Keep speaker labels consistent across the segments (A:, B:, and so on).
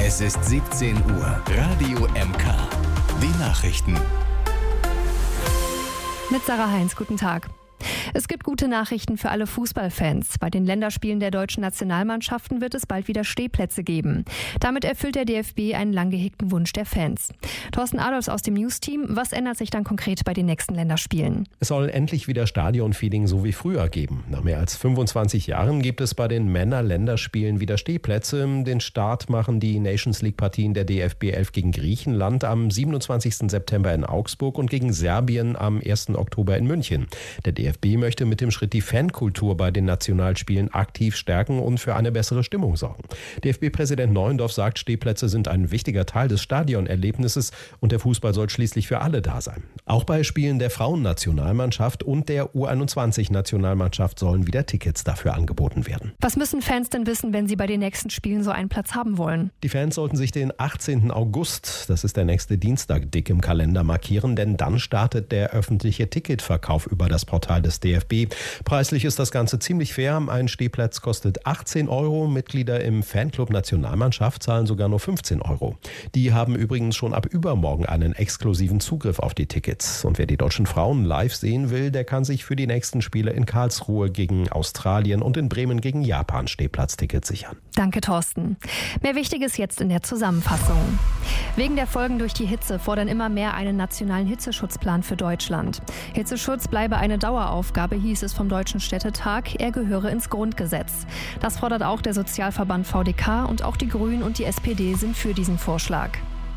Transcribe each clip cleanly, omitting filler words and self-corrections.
A: Es ist 17 Uhr. Radio MK. Die Nachrichten.
B: Mit Sarah Heinz, guten Tag. Es gibt gute Nachrichten für alle Fußballfans. Bei den Länderspielen der deutschen Nationalmannschaften wird es bald wieder Stehplätze geben. Damit erfüllt der DFB einen lang gehegten Wunsch der Fans. Thorsten Adolfs aus dem News-Team, was ändert sich dann konkret bei den nächsten Länderspielen?
C: Es soll endlich wieder Stadionfeeling so wie früher geben. Nach mehr als 25 Jahren gibt es bei den Männer-Länderspielen wieder Stehplätze. Den Start machen die Nations-League-Partien der DFB 11 gegen Griechenland am 27. September in Augsburg und gegen Serbien am 1. Oktober in München. Der DFB möchte mit dem Schritt die Fankultur bei den Nationalspielen aktiv stärken und für eine bessere Stimmung sorgen. DFB-Präsident Neuendorf sagt, Stehplätze sind ein wichtiger Teil des Stadionerlebnisses und der Fußball soll schließlich für alle da sein. Auch bei Spielen der Frauennationalmannschaft und der U21-Nationalmannschaft sollen wieder Tickets dafür angeboten werden.
B: Was müssen Fans denn wissen, wenn sie bei den nächsten Spielen so einen Platz haben wollen?
C: Die Fans sollten sich den 18. August, das ist der nächste Dienstag, dick im Kalender markieren, denn dann startet der öffentliche Ticketverkauf über das Portal des DFB. Preislich ist das Ganze ziemlich fair. Ein Stehplatz kostet 18 €. Mitglieder im Fanclub Nationalmannschaft zahlen sogar nur 15 €. Die haben übrigens schon ab übermorgen einen exklusiven Zugriff auf die Tickets. Und wer die deutschen Frauen live sehen will, der kann sich für die nächsten Spiele in Karlsruhe gegen Australien und in Bremen gegen Japan Stehplatztickets sichern.
B: Danke, Thorsten. Mehr Wichtiges jetzt in der Zusammenfassung. Wegen der Folgen durch die Hitze fordern immer mehr einen nationalen Hitzeschutzplan für Deutschland. Hitzeschutz bleibe eine Daueraufgabe, hieß es vom Deutschen Städtetag. Er gehöre ins Grundgesetz. Das fordert auch der Sozialverband VDK und auch die Grünen und die SPD sind für diesen Vorschlag.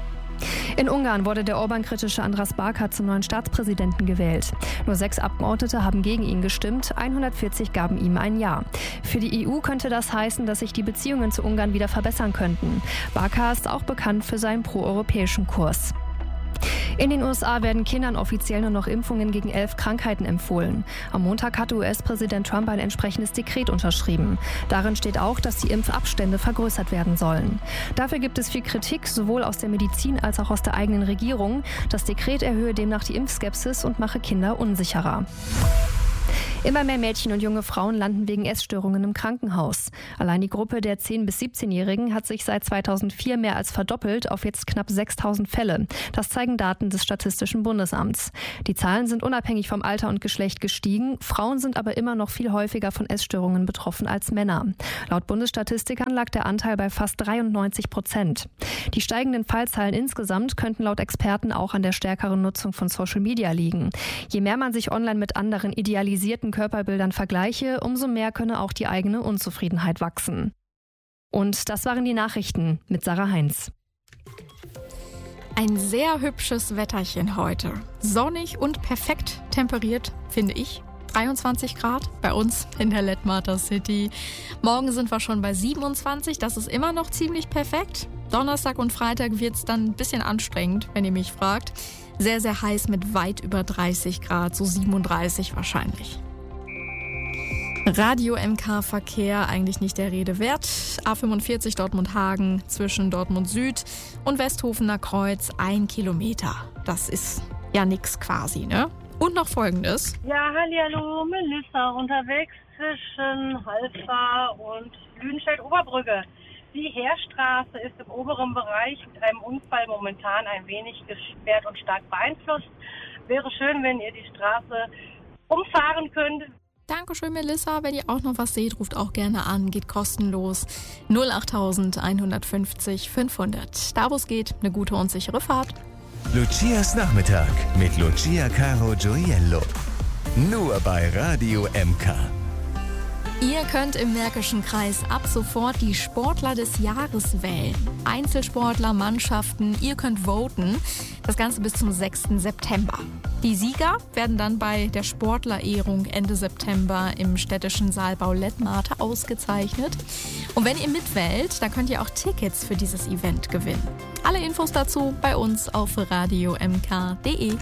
B: In Ungarn wurde der Orban-kritische András Báka zum neuen Staatspräsidenten gewählt. Nur 6 Abgeordnete haben gegen ihn gestimmt, 140 gaben ihm ein Ja. Für die EU könnte das heißen, dass sich die Beziehungen zu Ungarn wieder verbessern könnten. Báka ist auch bekannt für seinen proeuropäischen Kurs. In den USA werden Kindern offiziell nur noch Impfungen gegen 11 Krankheiten empfohlen. Am Montag hatte US-Präsident Trump ein entsprechendes Dekret unterschrieben. Darin steht auch, dass die Impfabstände vergrößert werden sollen. Dafür gibt es viel Kritik, sowohl aus der Medizin als auch aus der eigenen Regierung. Das Dekret erhöhe demnach die Impfskepsis und mache Kinder unsicherer. Immer mehr Mädchen und junge Frauen landen wegen Essstörungen im Krankenhaus. Allein die Gruppe der 10- bis 17-Jährigen hat sich seit 2004 mehr als verdoppelt auf jetzt knapp 6.000 Fälle. Das zeigen Daten des Statistischen Bundesamts. Die Zahlen sind unabhängig vom Alter und Geschlecht gestiegen. Frauen sind aber immer noch viel häufiger von Essstörungen betroffen als Männer. Laut Bundesstatistikern lag der Anteil bei fast 93%. Die steigenden Fallzahlen insgesamt könnten laut Experten auch an der stärkeren Nutzung von Social Media liegen. Je mehr man sich online mit anderen idealisierten Körperbildern vergleiche, umso mehr könne auch die eigene Unzufriedenheit wachsen. Und das waren die Nachrichten mit Sarah Heinz.
D: Ein sehr hübsches Wetterchen heute. Sonnig und perfekt temperiert, finde ich. 23 Grad bei uns in der Letmather City. Morgen sind wir schon bei 27, das ist immer noch ziemlich perfekt. Donnerstag und Freitag wird es dann ein bisschen anstrengend, wenn ihr mich fragt. Sehr, sehr heiß mit weit über 30 Grad, so 37 wahrscheinlich. Radio MK Verkehr eigentlich nicht der Rede wert. A45 Dortmund-Hagen zwischen Dortmund Süd und Westhofener Kreuz 1 Kilometer. Das ist ja nix quasi, ne? Und noch Folgendes.
E: Ja, hallihallo, Melissa unterwegs zwischen Halfa und Lüdenscheid-Oberbrücke. Die Heerstraße ist im oberen Bereich mit einem Unfall momentan ein wenig gesperrt und stark beeinflusst. Wäre schön, wenn ihr die Straße umfahren könnt.
D: Dankeschön, Melissa. Wenn ihr auch noch was seht, ruft auch gerne an. Geht kostenlos. 08000 150 500. Da, wo es geht, eine gute und sichere Fahrt.
A: Lucias Nachmittag mit Lucia Caro Gioiello. Nur bei Radio MK.
D: Ihr könnt im Märkischen Kreis ab sofort die Sportler des Jahres wählen. Einzelsportler, Mannschaften, ihr könnt voten. Das Ganze bis zum 6. September. Die Sieger werden dann bei der Sportlerehrung Ende September im städtischen Saalbau Letmather ausgezeichnet. Und wenn ihr mitwählt, dann könnt ihr auch Tickets für dieses Event gewinnen. Alle Infos dazu bei uns auf radiomk.de.